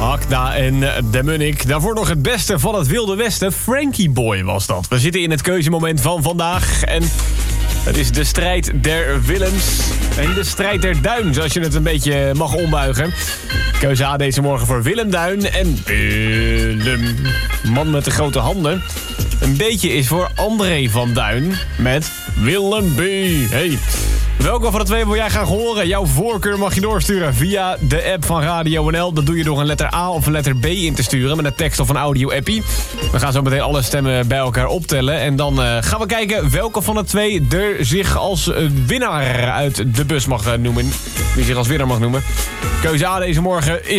Akda en de Munnik. Daarvoor nog het beste van het Wilde Westen. Frankie Boy was dat. We zitten in het keuzemoment van vandaag. En het is de strijd der Willems. En de strijd der Duins, als je het een beetje mag ombuigen. Keuze A deze morgen voor Willem Duin en Willem. Man met de grote handen. Een beetje is voor André van Duin met Willem B. Hey. Welke van de twee wil jij graag horen? Jouw voorkeur mag je doorsturen via de app van Radio NL. Dat doe je door een letter A of een letter B in te sturen met een tekst of een audio-appie. We gaan zo meteen alle stemmen bij elkaar optellen. En dan gaan we kijken welke van de twee er zich als winnaar uit de bus mag noemen. Wie zich als winnaar mag noemen. Keuze A deze morgen is